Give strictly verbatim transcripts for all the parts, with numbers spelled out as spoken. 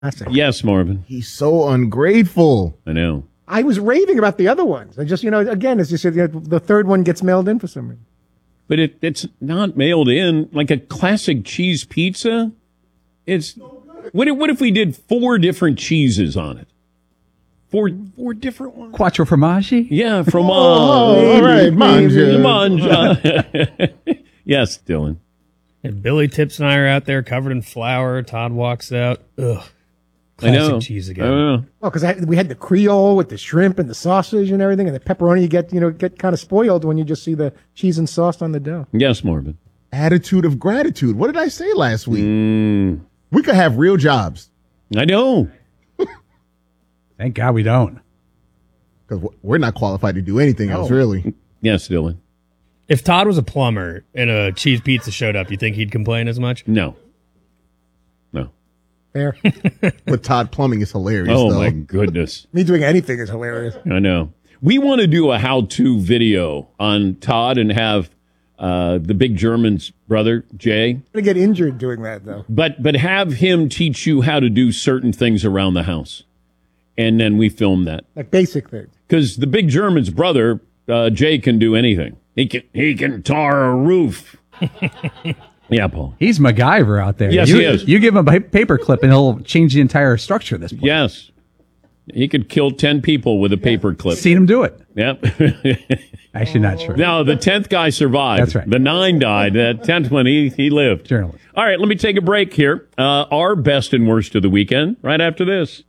Classic. Yes, Marvin. He's so ungrateful. I know. I was raving about the other ones. I just, you know, again, as you said, you know, the third one gets mailed in for some reason. But it, it's not mailed in like a classic cheese pizza. It's what if, what if we did four different cheeses on it? Four four different ones. Quattro formaggi? Yeah, fromage. Oh, all right, manja. Manja. Yes, Dylan. And Billy Tips and I are out there covered in flour. Todd walks out. Ugh. I know. Classic cheese again. I know. Oh, because we had the Creole with the shrimp and the sausage and everything, and the pepperoni. You get, you know, get kind of spoiled when you just see the cheese and sauce on the dough. Yes, Marvin. Attitude of gratitude. What did I say last week? Mm, We could have real jobs. I know. Thank God we don't. Because we're not qualified to do anything else, really. Yes, Dylan. If Todd was a plumber and a cheese pizza showed up, you think he'd complain as much? No. No. There. But Todd Plumbing is hilarious, Oh, though. my goodness. Me doing anything is hilarious. I know. We want to do a how-to video on Todd and have uh, the big German's brother, Jay. I'm going to get injured doing that, though. But but have him teach you how to do certain things around the house. And then we film that. Like basic things. Because the big German's brother, uh, Jay, can do anything. He can he can tar a roof. Yeah, Paul. He's MacGyver out there. Yes, you, he is. You give him a paper clip and he'll change the entire structure of this place. Yes. He could kill ten people with a paper clip. Seen him do it. Yep. Actually, not true. No, the tenth guy survived. That's right. The nine died. The tenth one, he, he lived. Journalist. All right, let me take a break here. Uh, our best and worst of the weekend right after this.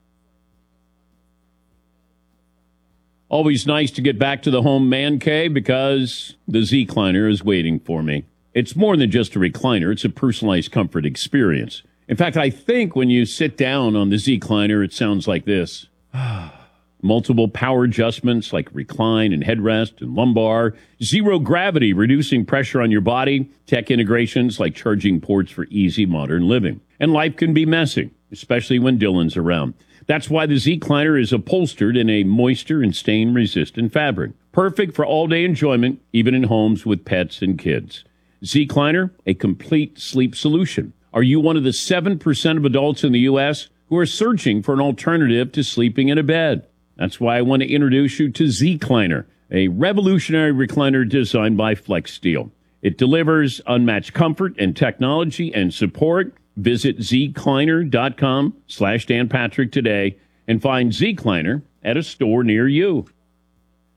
Always nice to get back to the home man cave because the Z-Cliner is waiting for me. It's more than just a recliner. It's a personalized comfort experience. In fact, I think when you sit down on the Z-Cliner, it sounds like this. Multiple power adjustments like recline and headrest and lumbar. Zero gravity, reducing pressure on your body. Tech integrations like charging ports for easy modern living. And life can be messy, especially when Dylan's around. That's why the Z-Cliner is upholstered in a moisture and stain-resistant fabric. Perfect for all-day enjoyment, even in homes with pets and kids. Z-Cliner, a complete sleep solution. Are you one of the seven percent of adults in the U S who are searching for an alternative to sleeping in a bed? That's why I want to introduce you to Z-Cliner, a revolutionary recliner designed by Flex Steel. It delivers unmatched comfort and technology and support. Visit zcliner.com slash Dan Patrick today and find Z-Cliner at a store near you.